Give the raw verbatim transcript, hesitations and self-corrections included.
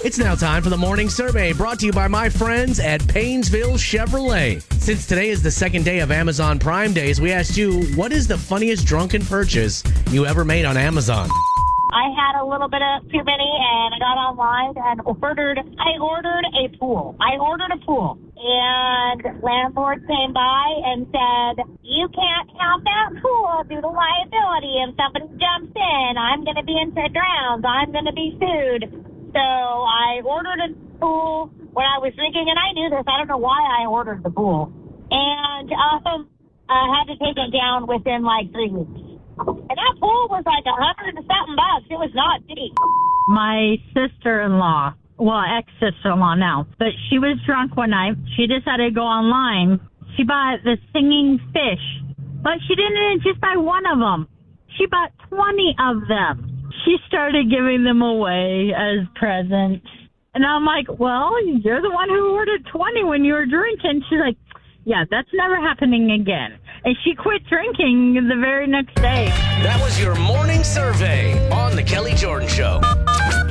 It's now time for the morning survey brought to you by my friends at Paynesville Chevrolet. Since today is the second day of Amazon Prime Days, we asked you, what is the funniest drunken purchase you ever made on Amazon? I had a little bit of too many, and I got online and ordered, I ordered a pool. I ordered a pool. And landlord came by and said, you can't have that pool due to liability. If somebody jumps in, I'm going to be into drowns. I'm going to be sued. So I ordered a pool when I was drinking, and I knew this. I don't know why I ordered the pool. And um, I had to take it down within like three weeks. And that pool was like a hundred and something bucks. It was not cheap. My sister-in-law, well, ex-sister-in-law now, but she was drunk one night. She decided to go online. She bought the singing fish, but she didn't just buy one of them. She bought twenty of them. She started giving them away as presents. And I'm like, well, you're the one who ordered twenty when you were drinking. She's like, yeah, that's never happening again. And she quit drinking the very next day. That was your morning survey on The Kelly Jordan Show.